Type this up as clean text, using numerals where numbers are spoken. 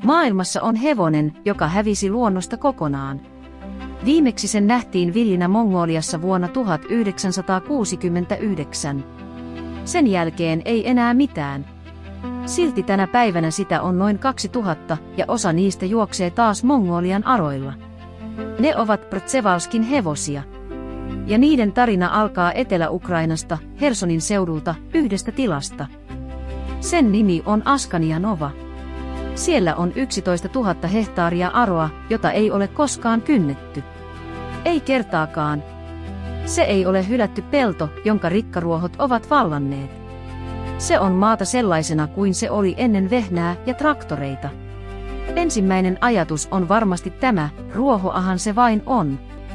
Maailmassa on hevonen, joka hävisi luonnosta kokonaan. Viimeksi sen nähtiin villinä Mongoliassa vuonna 1969. Sen jälkeen ei enää mitään. Silti tänä päivänä sitä on noin 2000 ja osa niistä juoksee taas Mongolian aroilla. Ne ovat Przewalskin hevosia. Ja niiden tarina alkaa Etelä-Ukrainasta, Hersonin seudulta, yhdestä tilasta. Sen nimi on Askanianova. Siellä on 11 000 hehtaaria aroa, jota ei ole koskaan kynnetty. Ei kertaakaan. Se ei ole hylätty pelto, jonka rikkaruohot ovat vallanneet. Se on maata sellaisena kuin se oli ennen vehnää ja traktoreita. Ensimmäinen ajatus on varmasti tämä, ruohoahan se vain on.